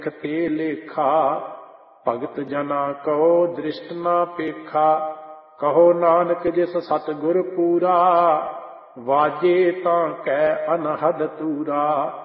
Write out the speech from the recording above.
ਤੇ ਲੇਖਾ। ਭਗਤ ਜਨਾ ਕਉ ਦ੍ਰਿਸ਼ਟ ਨਾ ਪੇਖਾ। ਕਹੋ ਨਾਨਕ ਜਿਸ ਸਤਿਗੁਰ ਪੂਰਾ, ਵਾਜੇ ਤਾਂ ਕੈ ਅਨਹਦ ਤੂਰਾ।